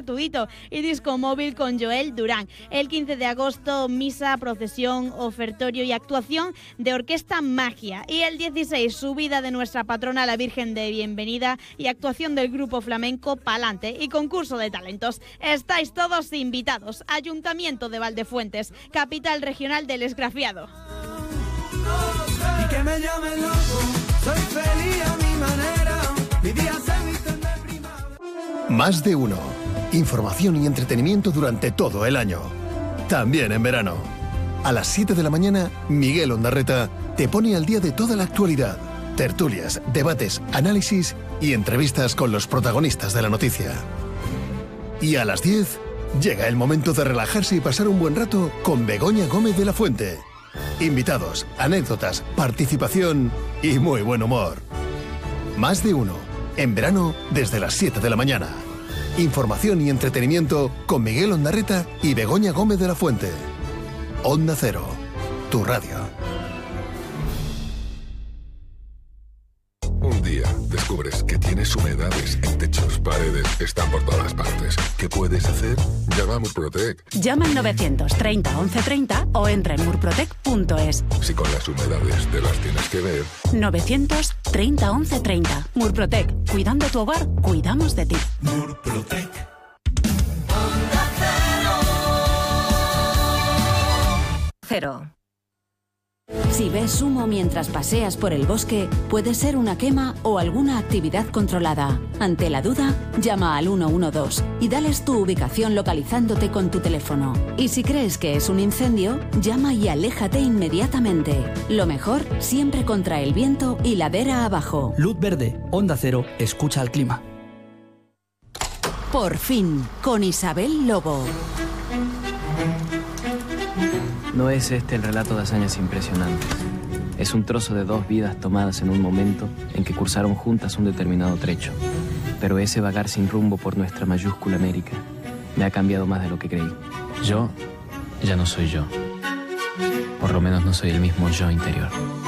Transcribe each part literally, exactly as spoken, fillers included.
gratuito y disco móvil con Joel Durán. El quince de agosto, misa, procesión, ofertorio y actuación de Orquesta Magia. Y el dieciséis, subida de nuestra patrona la Virgen de Bienvenida y actuación del grupo flamenco Palante y concurso de talentos. Estáis todos invitados. Ayuntamiento de Valdefuentes, capital regional del esgrafiado. Y que me llamen loco, soy feliz a mi manera, mi día se visten de primavera. Más de uno. Información y entretenimiento durante todo el año. También en verano. A las siete de la mañana, Miguel Ondarreta te pone al día de toda la actualidad. Tertulias, debates, análisis y entrevistas con los protagonistas de la noticia. Y a las diez, llega el momento de relajarse y pasar un buen rato con Begoña Gómez de la Fuente. Invitados, anécdotas, participación y muy buen humor. Más de uno. En verano, desde las siete de la mañana. Información y entretenimiento con Miguel Ondarreta y Begoña Gómez de la Fuente. Onda Cero, tu radio. Un día descubres que tienes humedades en techos, paredes, están por todas partes. ¿Qué puedes hacer? Llama a Murprotec. Llama al novecientos treinta once treinta o entra en murprotec punto es. Si con las humedades te las tienes que ver. novecientos treinta once treinta. Murprotec. Cuidando tu hogar, cuidamos de ti. Murprotec. Cero. Si ves humo mientras paseas por el bosque, puede ser una quema o alguna actividad controlada. Ante la duda, llama al uno uno dos y dales tu ubicación localizándote con tu teléfono. Y si crees que es un incendio, llama y aléjate inmediatamente. Lo mejor, siempre contra el viento y ladera abajo. Luz verde, Onda Cero, escucha al clima. Por fin, con Isabel Lobo. No es este el relato de hazañas impresionantes. Es un trozo de dos vidas tomadas en un momento en que cursaron juntas un determinado trecho. Pero ese vagar sin rumbo por nuestra mayúscula América me ha cambiado más de lo que creí. Yo ya no soy yo. Por lo menos no soy el mismo yo interior.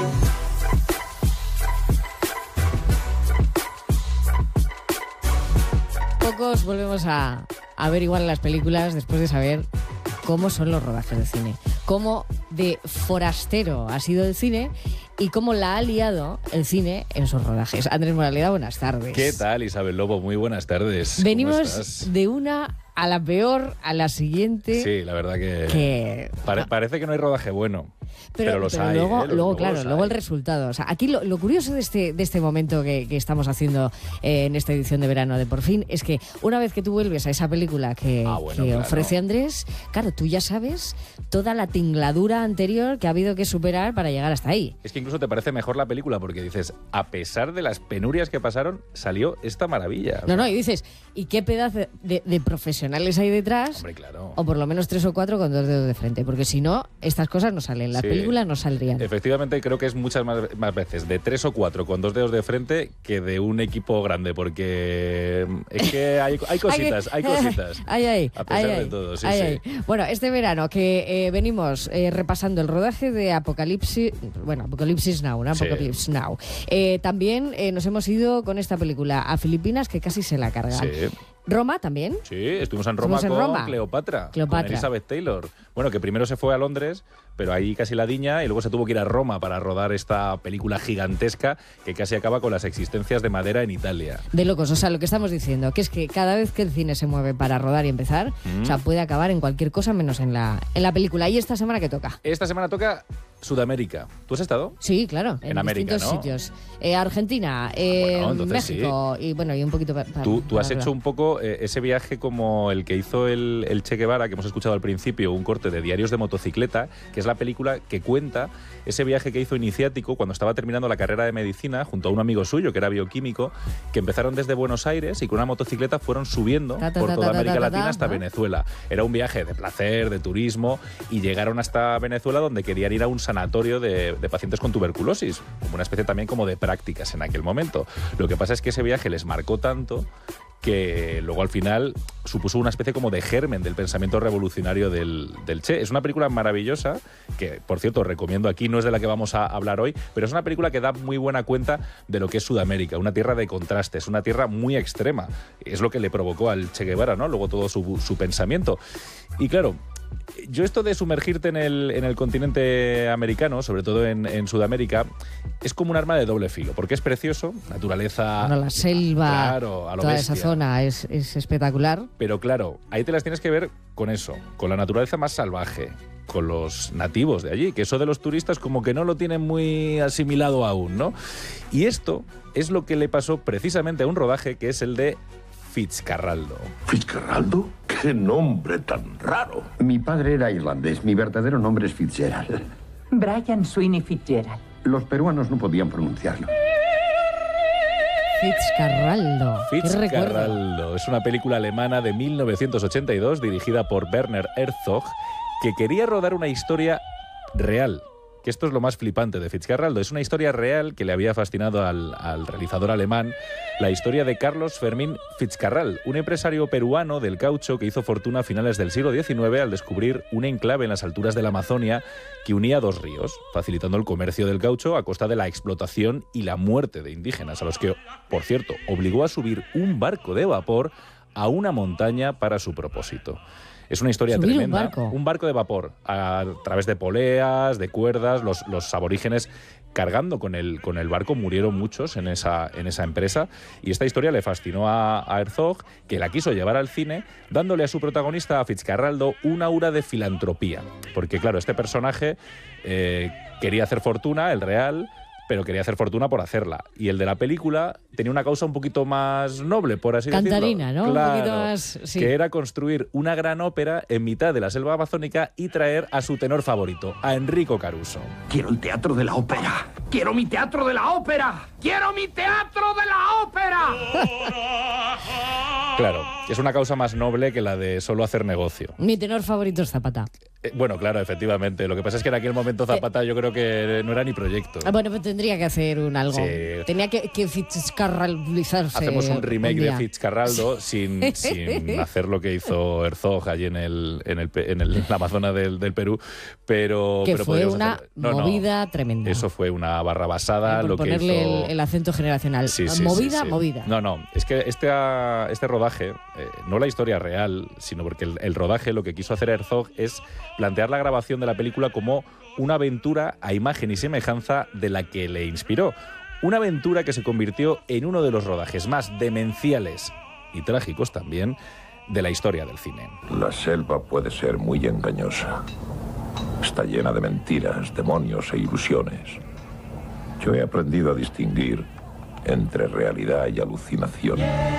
Pocos volvemos a, a ver igual las películas después de saber cómo son los rodajes de cine, cómo de forastero ha sido el cine y cómo la ha liado el cine en sus rodajes. Andrés Moraleda, buenas tardes. ¿Qué tal, Isabel Lobo? Muy buenas tardes. Venimos de una a la peor, a la siguiente. Sí, la verdad que, que... Pare, parece que no hay rodaje bueno, pero, pero los pero hay. Luego, ¿eh? Los, luego claro, luego hay. el resultado. O sea, aquí lo, lo curioso de este, de este momento que, que estamos haciendo eh, en esta edición de verano de Por Fin es que una vez que tú vuelves a esa película que, ah, bueno, que claro. ofrece Andrés, claro, tú ya sabes toda la tingladura anterior que ha habido que superar para llegar hasta ahí. Es que incluso te parece mejor la película porque dices, a pesar de las penurias que pasaron, salió esta maravilla. No, no, y dices, ¿y qué pedazo de, de profesionales hay detrás? Hombre, claro. O por lo menos tres o cuatro con dos dedos de frente, porque si no, estas cosas no salen, las sí. películas no saldrían. Efectivamente, creo que es muchas más, más veces de tres o cuatro con dos dedos de frente que de un equipo grande, porque es que hay, hay cositas, hay cositas. Ay, ay, a pesar ay, de todo, sí, ay, sí. Ay. Bueno, este verano que eh, venimos eh, repasando el rodaje de Apocalipsis, bueno, Apocalipsis Now, ¿no? Apocalipsis sí. Now. Eh, también eh, nos hemos ido con esta película a Filipinas, que casi se la cargan. Sí. Roma también. Sí, estuvimos en Roma estuvimos en con Roma. Cleopatra, Cleopatra, con Elizabeth Taylor. Bueno, que primero se fue a Londres, pero ahí casi la diña, y luego se tuvo que ir a Roma para rodar esta película gigantesca que casi acaba con las existencias de madera en Italia. De locos, o sea, lo que estamos diciendo, que es que cada vez que el cine se mueve para rodar y empezar, mm. o sea, puede acabar en cualquier cosa menos en la, en la película. ¿Y esta semana qué toca? Esta semana toca Sudamérica. ¿Tú has estado? Sí, claro. En, en América, distintos ¿no? sitios. Eh, Argentina, eh, bueno, México sí. y bueno, y un poquito para, Tú, tú has para hecho un poco eh, ese viaje como el que hizo el, el Che Guevara, que hemos escuchado al principio, un corte de Diarios de motocicleta, que es la película que cuenta ese viaje que hizo iniciático cuando estaba terminando la carrera de medicina junto a un amigo suyo que era bioquímico, que empezaron desde Buenos Aires y con una motocicleta fueron subiendo ta, ta, por toda ta, ta, América ta, ta, Latina ta, hasta ¿no? Venezuela. Era un viaje de placer, de turismo, y llegaron hasta Venezuela, donde querían ir a un sanatorio de, de pacientes con tuberculosis, como una especie también como de prácticas en aquel momento. Lo que pasa es que ese viaje les marcó tanto que luego al final supuso una especie como de germen del pensamiento revolucionario del, del Che. Es una película maravillosa, que por cierto recomiendo aquí, no es de la que vamos a hablar hoy, pero es una película que da muy buena cuenta de lo que es Sudamérica, una tierra de contrastes, una tierra muy extrema. Es lo que le provocó al Che Guevara, ¿no? Luego todo su, su pensamiento. Y claro, yo esto de sumergirte en el, en el continente americano, sobre todo en, en Sudamérica, es como un arma de doble filo, porque es precioso, naturaleza... Bueno, la selva, claro, a lo toda bestia. esa zona es, es espectacular. Pero claro, ahí te las tienes que ver con eso, con la naturaleza más salvaje, con los nativos de allí, que eso de los turistas como que no lo tienen muy asimilado aún, ¿no? Y esto es lo que le pasó precisamente a un rodaje que es el de Fitzcarraldo. ¿Fitzcarraldo? ¡Qué nombre tan raro! Mi padre era irlandés, mi verdadero nombre es Fitzgerald. Brian Sweeney Fitzgerald. Los peruanos no podían pronunciarlo. Fitzcarraldo. Fitzcarraldo es una película alemana de mil novecientos ochenta y dos dirigida por Werner Herzog, que quería rodar una historia real. Que esto es lo más flipante de Fitzcarraldo. Es una historia real que le había fascinado al, al realizador alemán, la historia de Carlos Fermín Fitzcarral, un empresario peruano del caucho que hizo fortuna a finales del siglo diecinueve al descubrir un enclave en las alturas de la Amazonia que unía dos ríos, facilitando el comercio del caucho a costa de la explotación y la muerte de indígenas, a los que, por cierto, obligó a subir un barco de vapor a una montaña para su propósito. Es una historia ¿Subir tremenda. un barco? Un barco de vapor, a través de poleas, de cuerdas, los, los aborígenes cargando con el, con el barco, murieron muchos en esa, en esa empresa, y esta historia le fascinó a, a Herzog, que la quiso llevar al cine, dándole a su protagonista, a Fitzcarraldo, una aura de filantropía. Porque claro, este personaje eh, quería hacer fortuna, el real, pero quería hacer fortuna por hacerla. Y el de la película tenía una causa un poquito más noble, por así Cantarina, decirlo. ¿no? Claro, un poquito más, sí. Que era construir una gran ópera en mitad de la selva amazónica y traer a su tenor favorito, a Enrico Caruso. Quiero el teatro de la ópera. Quiero mi teatro de la ópera. Quiero mi teatro de la ópera. Claro, es una causa más noble que la de solo hacer negocio. Mi tenor favorito es Zapata. Eh, bueno, claro, efectivamente. Lo que pasa es que en aquel momento Zapata yo creo que no era ni proyecto. Ah, bueno, pues tendría que hacer un algo. Sí. Tenía que, que Fitzcarraldizarse. Hacemos un remake un de Fitzcarraldo sin, sin hacer lo que hizo Herzog allí en el, en el, en el en la Amazona del, del Perú, pero... Que pero fue una hacer... no, movida no. tremenda. Eso fue una barrabasada. Por lo que ponerle hizo... el, el acento generacional. Sí, sí, movida, sí, sí. movida. No, no, es que este, este rodaje, eh, no la historia real, sino porque el, el rodaje lo que quiso hacer Herzog es plantear la grabación de la película como una aventura a imagen y semejanza de la que le inspiró. Una aventura que se convirtió en uno de los rodajes más demenciales y trágicos también de la historia del cine. La selva puede ser muy engañosa. Está llena de mentiras, demonios e ilusiones. Yo he aprendido a distinguir entre realidad y alucinación.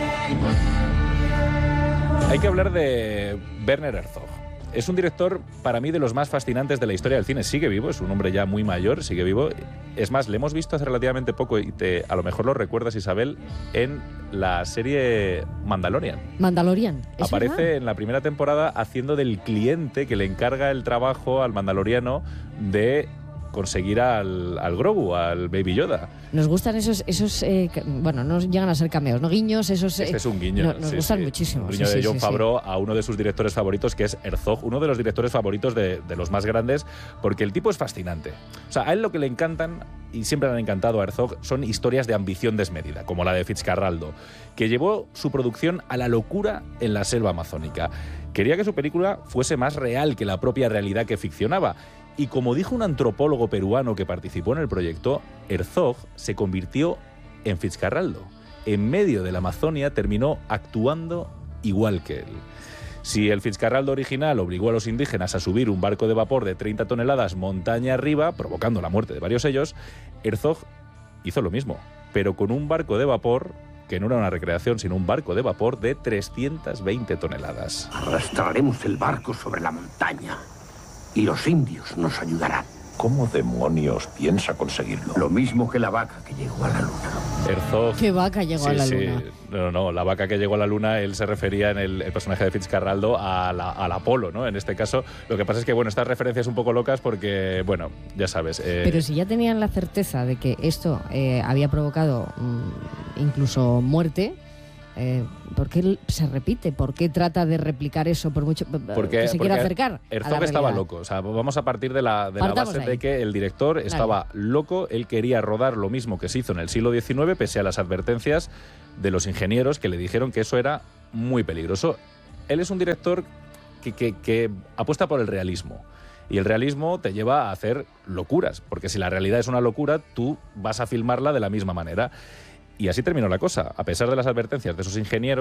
Hay que hablar de Werner Herzog. Es un director, para mí, de los más fascinantes de la historia del cine. Sigue vivo, es un hombre ya muy mayor, sigue vivo. Es más, le hemos visto hace relativamente poco, y te, a lo mejor lo recuerdas, Isabel, en la serie Mandalorian. Mandalorian. ¿Es Aparece verdad? en la primera temporada haciendo del cliente que le encarga el trabajo al mandaloriano de conseguir al, al Grogu, al Baby Yoda. Nos gustan esos, esos eh, bueno, no llegan a ser cameos, ¿no? Guiños, esos... eh, Este es un guiño. no- nos sí, gustan sí. muchísimo. Un guiño sí, de sí, Jon sí, sí. Favreau a uno de sus directores favoritos, que es Herzog, uno de los directores favoritos de, de los más grandes, porque el tipo es fascinante. O sea, a él lo que le encantan, y siempre le han encantado a Herzog, son historias de ambición desmedida, como la de Fitzcarraldo, que llevó su producción a la locura en la selva amazónica. Quería que su película fuese más real que la propia realidad que ficcionaba. Y como dijo un antropólogo peruano que participó en el proyecto, Herzog se convirtió en Fitzcarraldo. En medio de la Amazonia terminó actuando igual que él. Si el Fitzcarraldo original obligó a los indígenas a subir un barco de vapor de treinta toneladas montaña arriba, provocando la muerte de varios de ellos, Herzog hizo lo mismo, pero con un barco de vapor que no era una recreación, sino un barco de vapor de trescientas veinte toneladas. Arrastraremos el barco sobre la montaña y los indios nos ayudarán. ¿Cómo demonios piensa conseguirlo? Lo mismo que la vaca que llegó a la luna. Herzog... ¿Qué vaca llegó sí, a la sí. luna? No, no, la vaca que llegó a la luna, él se refería en el, el personaje de Fitzcarraldo a la, al Apolo, ¿no? En este caso, lo que pasa es que, bueno, estas referencias un poco locas porque, bueno, ya sabes... Eh, Pero si ya tenían la certeza de que esto eh, había provocado mm, incluso muerte, Eh, ¿Por qué se repite? ¿Por qué trata de replicar eso por mucho porque, que se quiera acercar? Herzog estaba loco. O sea, vamos a partir de la, de la base ahí. de que el director Dale. estaba loco. Él quería rodar lo mismo que se hizo en el siglo diecinueve, pese a las advertencias de los ingenieros que le dijeron que eso era muy peligroso. Él es un director que, que, que apuesta por el realismo. Y el realismo te lleva a hacer locuras, porque si la realidad es una locura, tú vas a filmarla de la misma manera. Y así terminó la cosa. A pesar de las advertencias de esos ingenieros,